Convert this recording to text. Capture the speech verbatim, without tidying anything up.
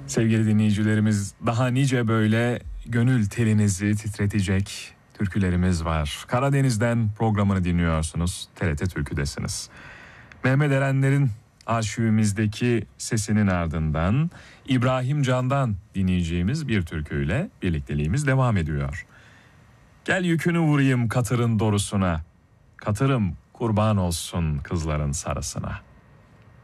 Sevgili dinleyicilerimiz, daha nice böyle gönül telinizi titretecek türkülerimiz var. Karadeniz'den programını dinliyorsunuz. T R T Türkü'desiniz. Mehmet Erenler'in arşivimizdeki sesinin ardından İbrahim Can'dan dinleyeceğimiz bir türküyle birlikteliğimiz devam ediyor. Gel yükünü vurayım katırın dorusuna, katırım kurban olsun kızların sarısına.